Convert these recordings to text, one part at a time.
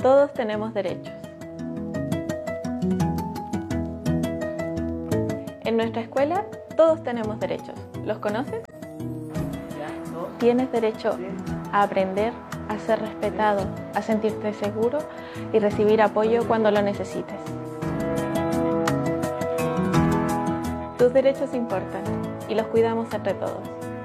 Todos tenemos derechos. En nuestra escuela, todos tenemos derechos. ¿Los conoces? Tienes derecho a aprender, a ser respetado, a sentirte seguro y recibir apoyo cuando lo necesites. Tus derechos importan y los cuidamos entre todos.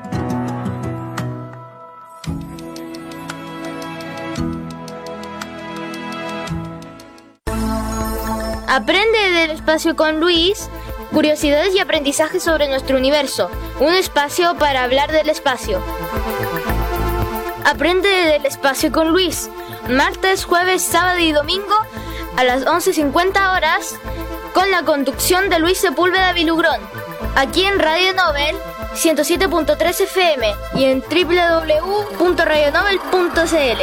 Aprende del espacio con Luis, curiosidades y aprendizajes sobre nuestro universo, un espacio para hablar del espacio. Aprende del espacio con Luis, martes, jueves, sábado y domingo a las 11:50 horas, con la conducción de Luis Sepúlveda Vilugrón, aquí en Radio Nobel 107.3 FM y en www.radionobel.cl.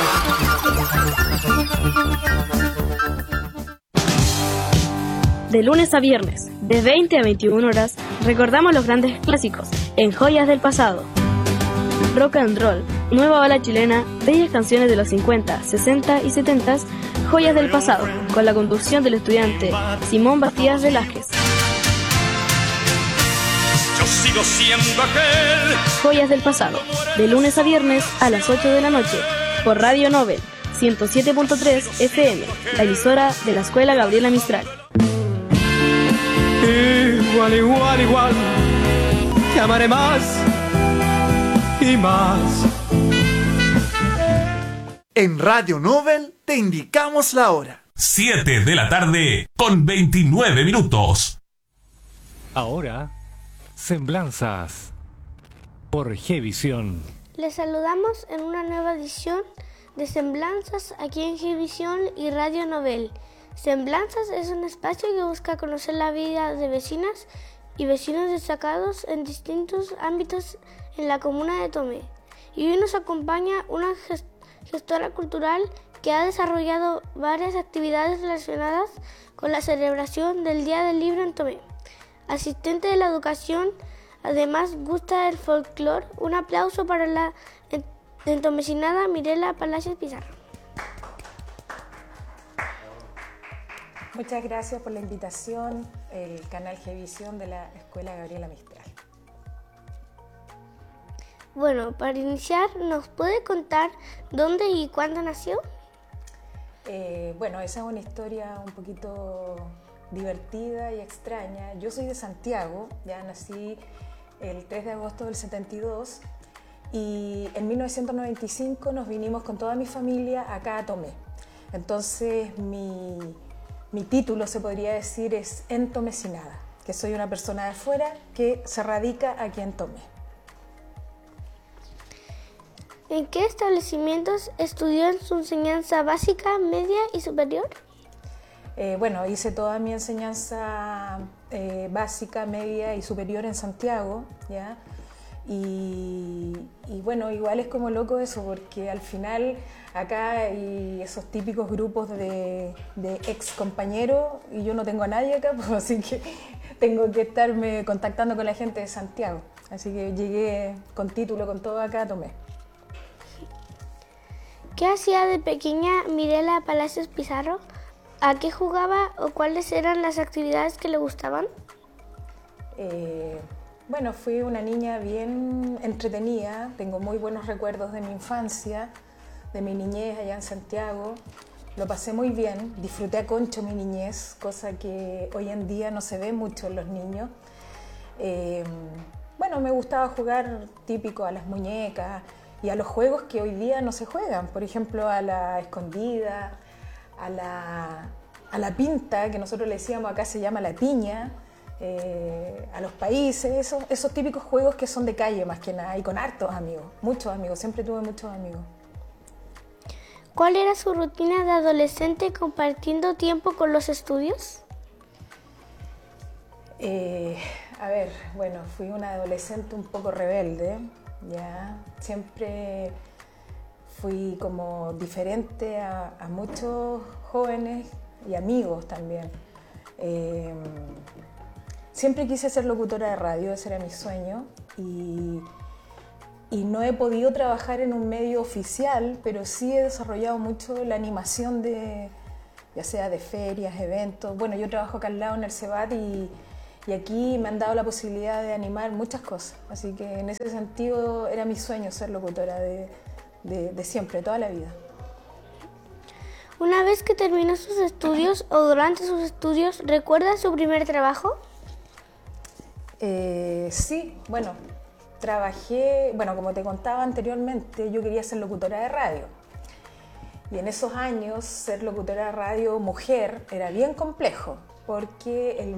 De lunes a viernes, de 20 a 21 horas, recordamos los grandes clásicos en Joyas del Pasado. Rock and roll, nueva ola chilena, bellas canciones de los 50, 60 y 70, Joyas del Pasado, con la conducción del estudiante Simón Bastías Velázquez. Yo sigo siendo aquel. Joyas del Pasado, de lunes a viernes a las 8 de la noche, por Radio Nobel 107.3 FM, la emisora de la Escuela Gabriela Mistral. Igual, igual, igual, te amaré más y más. En Radio Nobel te indicamos la hora. 7 de la tarde con 29 minutos. Ahora, Semblanzas por Gevisión. Les saludamos en una nueva edición de Semblanzas aquí en Gevisión y Radio Nobel. Semblanzas es un espacio que busca conocer la vida de vecinas y vecinos destacados en distintos ámbitos en la comuna de Tomé. Y hoy nos acompaña una gestora cultural que ha desarrollado varias actividades relacionadas con la celebración del Día del Libro en Tomé. Asistente de la educación, además gusta del folclore. Un aplauso para la entomecinada Mirela Palacios Pizarro. Muchas gracias por la invitación, el canal Gevisión de la Escuela Gabriela Mistral. Bueno, para iniciar, ¿nos puede contar dónde y cuándo nació? Bueno, esa es una historia un poquito divertida y extraña. Yo soy de Santiago, ya nací el 3 de agosto del 72 y en 1995 nos vinimos con toda mi familia acá a Tomé. Entonces mi título, se podría decir, es entomecinada, que soy una persona de afuera que se radica aquí en Tomé. ¿En qué establecimientos estudió en su enseñanza básica, media y superior? Bueno, hice toda mi enseñanza básica, media y superior en Santiago, ¿ya? Y bueno, igual es como loco eso, porque al final acá hay esos típicos grupos de ex compañeros y yo no tengo a nadie acá, pues, así que tengo que estarme contactando con la gente de Santiago. Así que llegué con título, con todo acá a Tomé. ¿Qué hacía de pequeña Mirela Palacios Pizarro? ¿A qué jugaba o cuáles eran las actividades que le gustaban? Bueno, fui una niña bien entretenida, tengo muy buenos recuerdos de mi infancia, de mi niñez allá en Santiago. Lo pasé muy bien, disfruté a concho mi niñez, cosa que hoy en día no se ve mucho en los niños. Bueno, me gustaba jugar típico a las muñecas y a los juegos que hoy día no se juegan, por ejemplo a la escondida, a la pinta, que nosotros le decíamos acá se llama la piña, a los países, esos típicos juegos que son de calle más que nada, y con hartos amigos, muchos amigos, siempre tuve muchos amigos. ¿Cuál era su rutina de adolescente compartiendo tiempo con los estudios? A ver, bueno, fui una adolescente un poco rebelde, ya, siempre fui como diferente a muchos jóvenes y amigos también. Siempre quise ser locutora de radio, ese era mi sueño, y y no he podido trabajar en un medio oficial, pero sí he desarrollado mucho la animación ya sea de ferias, eventos. Bueno, yo trabajo acá al lado en el CEBAT y aquí me han dado la posibilidad de animar muchas cosas. Así que en ese sentido era mi sueño ser locutora de siempre, toda la vida. Una vez que terminó sus estudios o durante sus estudios, ¿recuerda su primer trabajo? Sí, bueno, trabajé, como te contaba anteriormente, yo quería ser locutora de radio. Y en esos años ser locutora de radio mujer era bien complejo, porque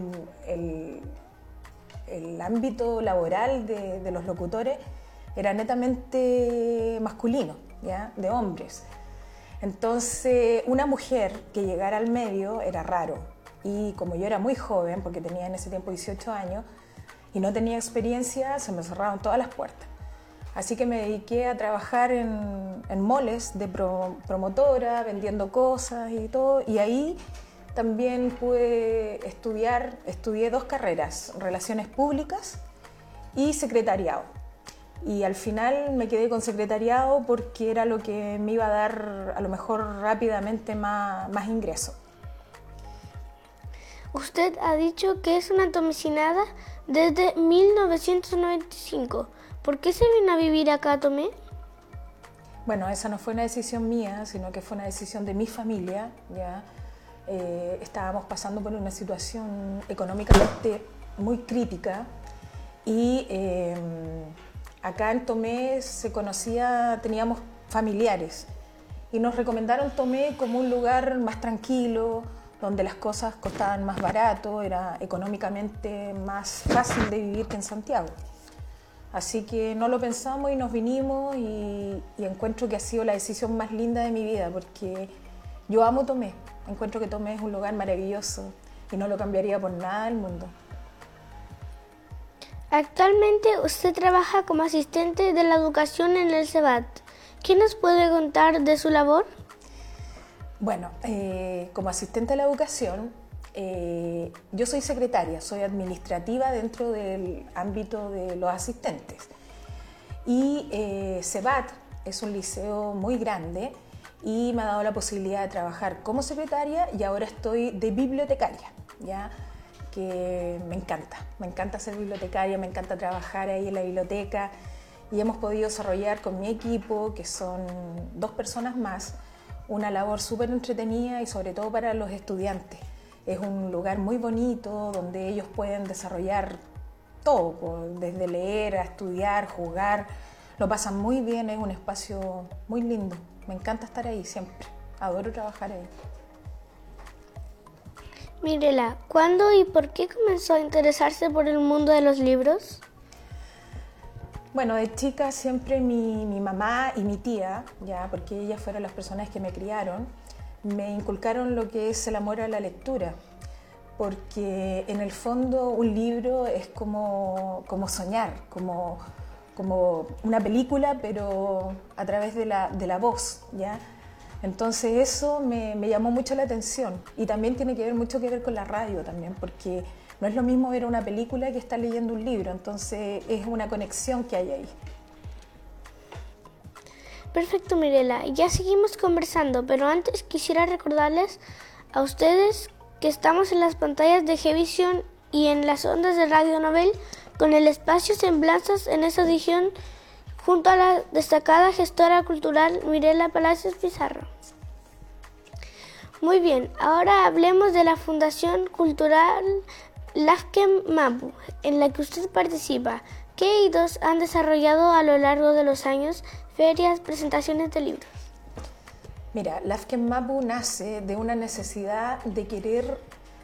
el ámbito laboral de los locutores era netamente masculino, ¿ya? De hombres. Entonces, una mujer que llegara al medio era raro. Y como yo era muy joven, porque tenía en ese tiempo 18 años, y no tenía experiencia, se me cerraron todas las puertas. Así que me dediqué a trabajar en moles de promotora, vendiendo cosas y todo. Y ahí también estudié 2 carreras, Relaciones Públicas y Secretariado. Y al final me quedé con Secretariado porque era lo que me iba a dar a lo mejor rápidamente más ingreso. Usted ha dicho que es una tomecinada desde 1995. ¿Por qué se vino a vivir acá a Tomé? Bueno, esa no fue una decisión mía, sino que fue una decisión de mi familia, ¿ya? Estábamos pasando por una situación económicamente muy crítica y acá en Tomé teníamos familiares y nos recomendaron Tomé como un lugar más tranquilo, donde las cosas costaban más barato, era económicamente más fácil de vivir que en Santiago. Así que no lo pensamos y nos vinimos y encuentro que ha sido la decisión más linda de mi vida porque yo amo Tomé, encuentro que Tomé es un lugar maravilloso y no lo cambiaría por nada del mundo. Actualmente usted trabaja como asistente de la educación en el CEBAT. ¿Qué nos puede contar de su labor? Bueno, como asistente de la educación, yo soy secretaria, soy administrativa dentro del ámbito de los asistentes. Y CEBAT es un liceo muy grande y me ha dado la posibilidad de trabajar como secretaria y ahora estoy de bibliotecaria, ¿ya? Que me encanta ser bibliotecaria, me encanta trabajar ahí en la biblioteca y hemos podido desarrollar con mi equipo, que son 2 personas más, una labor súper entretenida y sobre todo para los estudiantes. Es un lugar muy bonito donde ellos pueden desarrollar todo, desde leer a estudiar, jugar, lo pasan muy bien, es un espacio muy lindo. Me encanta estar ahí siempre, adoro trabajar ahí. Mirela, ¿cuándo y por qué comenzó a interesarse por el mundo de los libros? Bueno, de chica siempre mi mamá y mi tía, ya, porque ellas fueron las personas que me criaron, me inculcaron lo que es el amor a la lectura, porque en el fondo un libro es como soñar, como una película, pero a través de la voz, ¿ya? Entonces eso me llamó mucho la atención y también tiene mucho que ver con la radio también, porque no es lo mismo ver una película que estar leyendo un libro, entonces es una conexión que hay ahí. Perfecto, Mirela, ya seguimos conversando, pero antes quisiera recordarles a ustedes que estamos en las pantallas de Gvisión y en las ondas de Radio Novel con el espacio Semblanzas en esa edición junto a la destacada gestora cultural Mirela Palacios Pizarro. Muy bien, ahora hablemos de la Fundación Cultural Lafken Mapu, en la que usted participa. ¿Qué hitos han desarrollado a lo largo de los años? Ferias, presentaciones de libros. Mira, Lafken Mapu nace de una necesidad de querer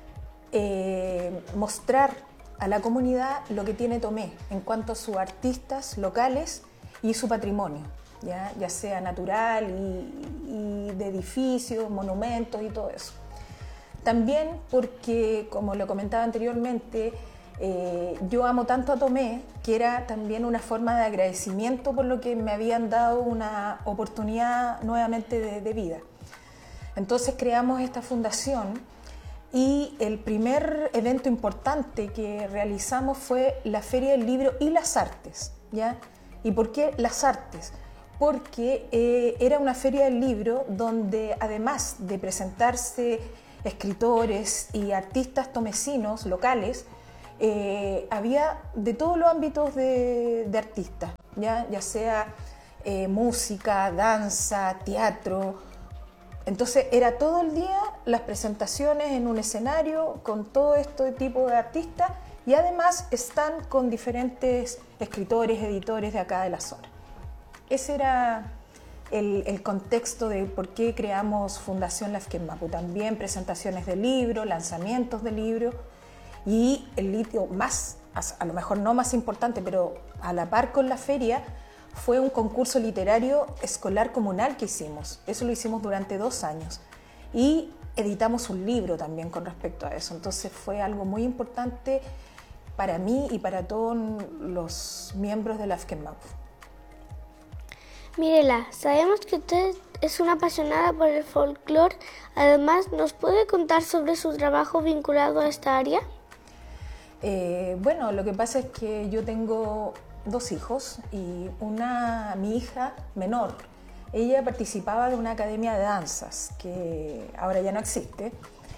mostrar a la comunidad lo que tiene Tomé en cuanto a sus artistas locales y su patrimonio, ya sea natural y de edificios, monumentos y todo eso. También porque, como lo comentaba anteriormente, yo amo tanto a Tomé que era también una forma de agradecimiento por lo que me habían dado una oportunidad nuevamente de vida. Entonces creamos esta fundación y el primer evento importante que realizamos fue la Feria del Libro y las Artes, ¿ya? ¿Y por qué las artes? Porque era una feria del libro donde, además de presentarse escritores y artistas tomecinos locales, había de todos los ámbitos de artistas, ya sea música, danza, teatro. Entonces era todo el día las presentaciones en un escenario con todo este tipo de artistas, y además están con diferentes escritores, editores de acá de la zona. Ese era el contexto de por qué creamos Fundación Lafken Mapu. También presentaciones de libros, lanzamientos de libros, y el hito más, a lo mejor no más importante, pero a la par con la feria, fue un concurso literario escolar comunal que hicimos. Eso lo hicimos durante 2 años. Y editamos un libro también con respecto a eso. Entonces fue algo muy importante para mí y para todos los miembros de Lafken Mapu. Mirela, sabemos que usted es una apasionada por el folclore. Además, ¿nos puede contar sobre su trabajo vinculado a esta área? Bueno, lo que pasa es que yo tengo 2 hijos y mi hija menor, ella participaba de una academia de danzas que ahora ya no existe,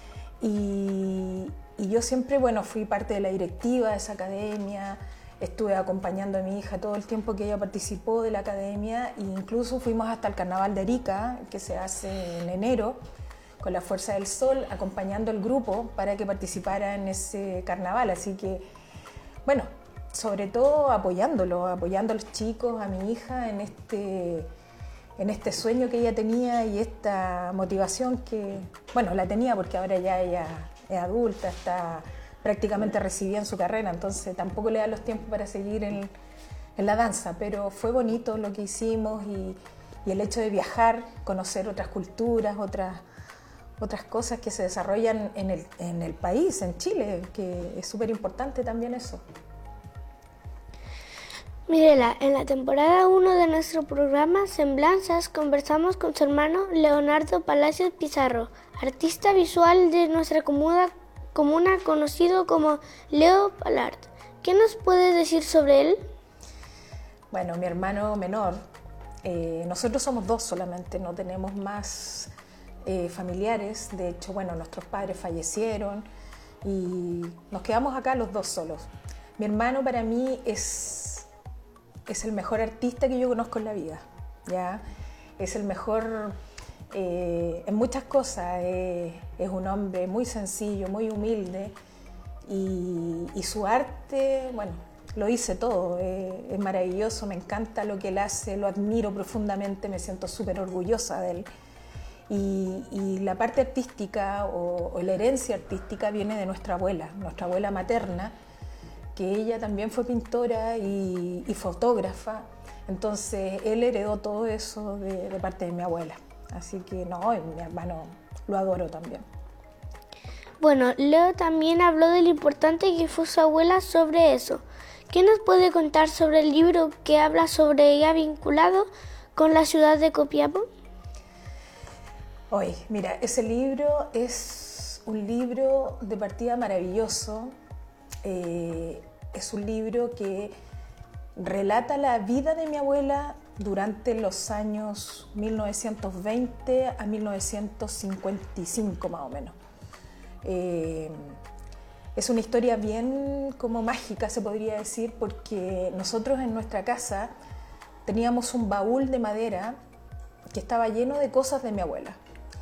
y yo siempre, fui parte de la directiva de esa academia, estuve acompañando a mi hija todo el tiempo que ella participó de la academia, e incluso fuimos hasta el Carnaval de Arica, que se hace en enero, con la Fuerza del Sol, acompañando al grupo para que participara en ese carnaval. Así que, sobre todo apoyando a los chicos, a mi hija en este sueño que ella tenía y esta motivación que, la tenía porque ahora ya ella es adulta, está prácticamente recibida en su carrera, entonces tampoco le da los tiempos para seguir en la danza, pero fue bonito lo que hicimos y el hecho de viajar, conocer otras culturas, otras cosas que se desarrollan en el país, en Chile, que es súper importante también eso. Mirela, en la temporada 1 de nuestro programa Semblanzas conversamos con su hermano Leonardo Palacios Pizarro, artista visual de nuestra comuna conocido como Leo Palart. ¿Qué nos puede decir sobre él? Bueno, mi hermano menor, nosotros somos 2 solamente, no tenemos más familiares. De hecho, nuestros padres fallecieron y nos quedamos acá los 2 solos. Mi hermano para mí es el mejor artista que yo conozco en la vida, ¿ya? Es el mejor en muchas cosas, es un hombre muy sencillo, muy humilde, y su arte, lo dice todo, es maravilloso, me encanta lo que él hace, lo admiro profundamente, me siento súper orgullosa de él. Y la parte artística o la herencia artística viene de nuestra abuela materna, que ella también fue pintora y fotógrafa, entonces él heredó todo eso de parte de mi abuela. Así que mi hermano lo adoro también. Bueno, Leo también habló de lo importante que fue su abuela sobre eso. ¿Qué nos puede contar sobre el libro que habla sobre ella vinculado con la ciudad de Copiapó? Mira, ese libro es un libro de partida maravilloso. Es un libro que relata la vida de mi abuela durante los años 1920 a 1955 más o menos. Es una historia bien como mágica, se podría decir, porque nosotros en nuestra casa teníamos un baúl de madera que estaba lleno de cosas de mi abuela.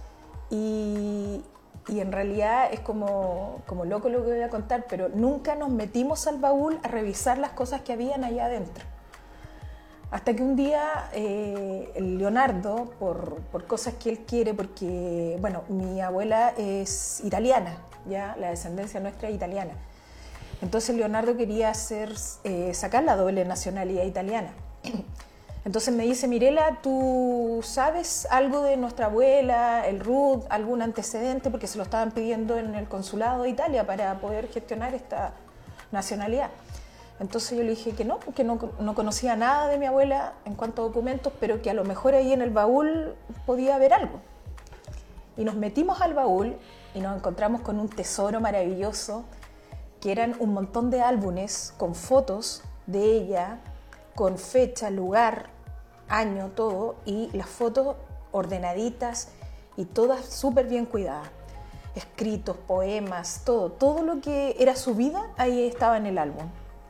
Y en realidad es como loco lo que voy a contar, pero nunca nos metimos al baúl a revisar las cosas que habían allá adentro. Hasta que un día el Leonardo, por cosas que él quiere, porque mi abuela es italiana, ya la descendencia nuestra es italiana. Entonces Leonardo quería sacar la doble nacionalidad italiana. Entonces me dice, Mirela, ¿tú sabes algo de nuestra abuela, el Ruth, algún antecedente? Porque se lo estaban pidiendo en el consulado de Italia para poder gestionar esta nacionalidad. Entonces yo le dije que no conocía nada de mi abuela en cuanto a documentos, pero que a lo mejor ahí en el baúl podía haber algo. Y nos metimos al baúl y nos encontramos con un tesoro maravilloso, que eran un montón de álbumes con fotos de ella, con fecha, lugar, año, todo, y las fotos ordenaditas y todas súper bien cuidadas. Escritos, poemas, todo lo que era su vida, ahí estaba en el álbum.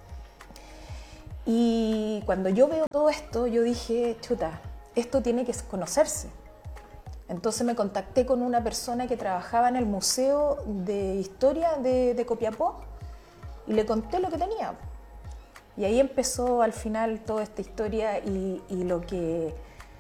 Y cuando yo veo todo esto, yo dije, chuta, esto tiene que conocerse. Entonces me contacté con una persona que trabajaba en el Museo de Historia de Copiapó y le conté lo que tenía. Y ahí empezó al final toda esta historia y lo que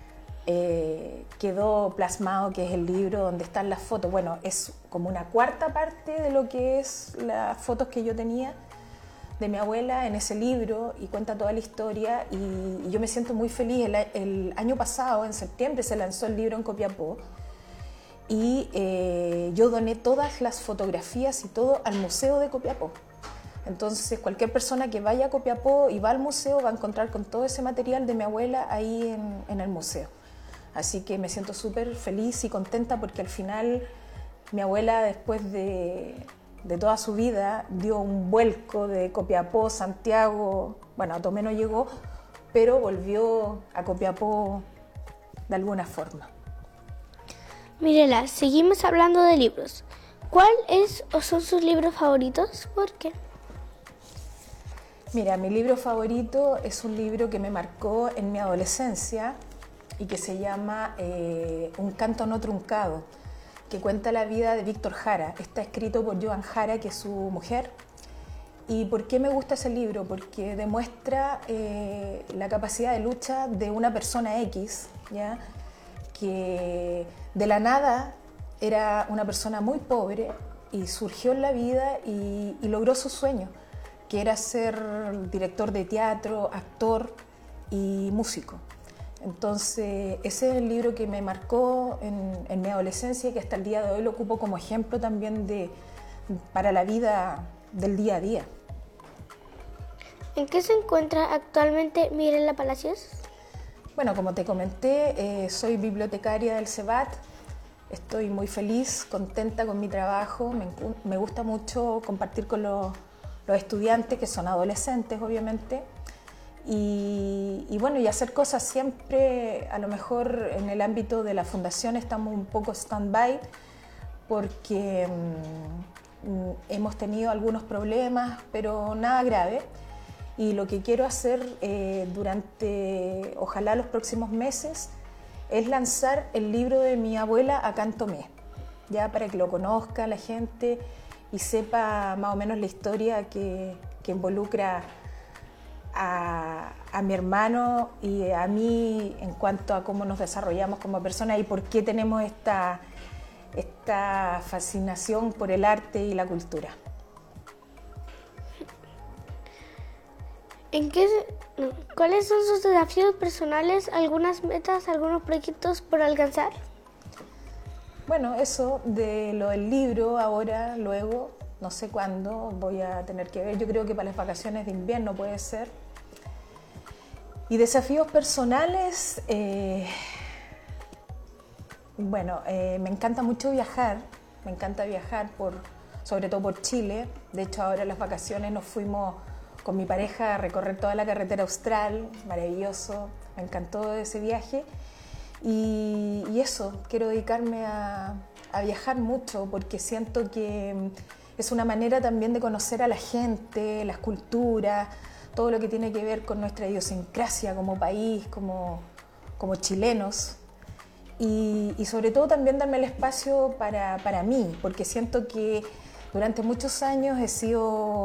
quedó plasmado, que es el libro donde están las fotos. Bueno, es como una cuarta parte de lo que es las fotos que yo tenía de mi abuela en ese libro, y cuenta toda la historia, y yo me siento muy feliz. El año pasado, en septiembre, se lanzó el libro en Copiapó y yo doné todas las fotografías y todo al Museo de Copiapó. Entonces cualquier persona que vaya a Copiapó y va al museo va a encontrar con todo ese material de mi abuela ahí en el museo. Así que me siento súper feliz y contenta, porque al final mi abuela, después de toda su vida, dio un vuelco de Copiapó, Santiago, bueno, a Tomé no llegó, pero volvió a Copiapó de alguna forma. Mirela, seguimos hablando de libros. ¿Cuál es o son sus libros favoritos? ¿Por qué? Mira, mi libro favorito es un libro que me marcó en mi adolescencia y que se llama Un canto no truncado, que cuenta la vida de Víctor Jara. Está escrito por Joan Jara, que es su mujer. ¿Y por qué me gusta ese libro? Porque demuestra la capacidad de lucha de una persona X, ¿ya? Que de la nada era una persona muy pobre y surgió en la vida y logró su sueño, que era ser director de teatro, actor y músico. Entonces, ese es el libro que me marcó en mi adolescencia y que hasta el día de hoy lo ocupo como ejemplo también para la vida del día a día. ¿En qué se encuentra actualmente Mirela Palacios? Bueno, como te comenté, soy bibliotecaria del CEBAT. Estoy muy feliz, contenta con mi trabajo. Me gusta mucho compartir con los estudiantes, que son adolescentes, obviamente. Y bueno, y hacer cosas siempre. A lo mejor en el ámbito de la fundación estamos un poco stand-by porque hemos tenido algunos problemas, pero nada grave. Y lo que quiero hacer durante, ojalá, los próximos meses es lanzar el libro de mi abuela acá en Tomé, ya para que lo conozca la gente y sepa más o menos la historia que involucra a mi hermano y a mí en cuanto a cómo nos desarrollamos como personas y por qué tenemos esta fascinación por el arte y la cultura. ¿Cuáles son sus desafíos personales, algunas metas, algunos proyectos por alcanzar? Bueno, eso de lo del libro ahora, luego, no sé cuándo voy a tener que ver. Yo creo que para las vacaciones de invierno puede ser. Y desafíos personales, me encanta mucho viajar. Me encanta viajar, sobre todo por Chile. De hecho, ahora en las vacaciones nos fuimos con mi pareja a recorrer toda la carretera austral. Maravilloso, me encantó ese viaje. Y eso, quiero dedicarme a viajar mucho porque siento que es una manera también de conocer a la gente, las culturas, todo lo que tiene que ver con nuestra idiosincrasia como país, como chilenos. Y sobre todo también darme el espacio para mí, porque siento que durante muchos años he sido,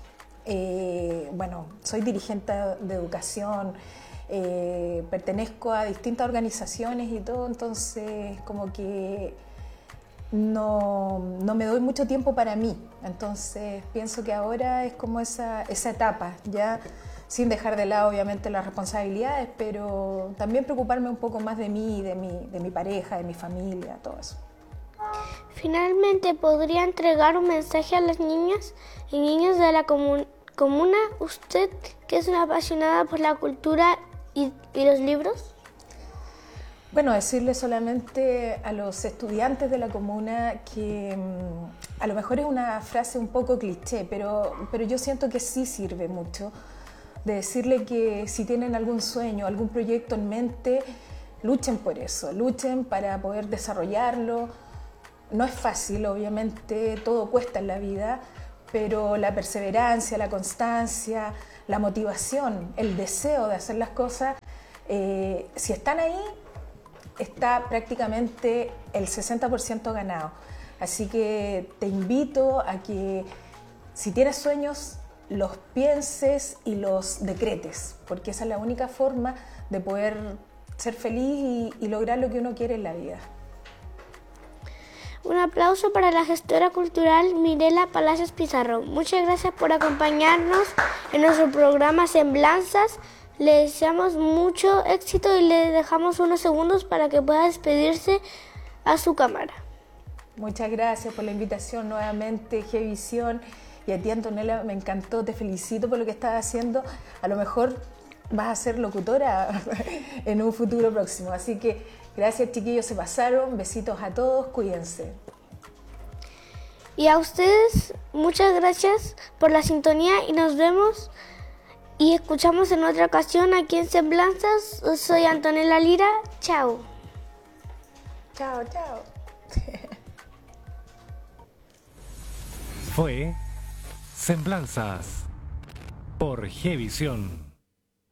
soy dirigente de educación, pertenezco a distintas organizaciones y todo, entonces como que no me doy mucho tiempo para mí. Entonces pienso que ahora es como esa etapa, ya sin dejar de lado obviamente las responsabilidades, pero también preocuparme un poco más de mí, de mi pareja, de mi familia, todo eso. Finalmente, ¿podría entregar un mensaje a las niñas y niños de la comuna? Usted, que es una apasionada por la cultura y los libros. Bueno, decirle solamente a los estudiantes de la comuna que a lo mejor es una frase un poco cliché, pero yo siento que sí sirve mucho de decirle que si tienen algún sueño, algún proyecto en mente, luchen por eso, luchen para poder desarrollarlo. No es fácil, obviamente, todo cuesta en la vida, pero la perseverancia, la constancia, la motivación, el deseo de hacer las cosas, si están ahí, está prácticamente el 60% ganado. Así que te invito a que si tienes sueños, los pienses y los decretes, porque esa es la única forma de poder ser feliz y lograr lo que uno quiere en la vida. Un aplauso para la gestora cultural Mirela Palacios Pizarro. Muchas gracias por acompañarnos en nuestro programa Semblanzas. Le deseamos mucho éxito y le dejamos unos segundos para que pueda despedirse a su cámara. Muchas gracias por la invitación nuevamente, Gvisión. Y a ti, Antonella, me encantó, te felicito por lo que estás haciendo. A lo mejor vas a ser locutora en un futuro próximo. Así que gracias, chiquillos, se pasaron. Besitos a todos, cuídense. Y a ustedes, muchas gracias por la sintonía y nos vemos y escuchamos en otra ocasión aquí en Semblanzas. Soy Antonella Lira. Chao. Chao, chao. Fue Semblanzas por Gvisión.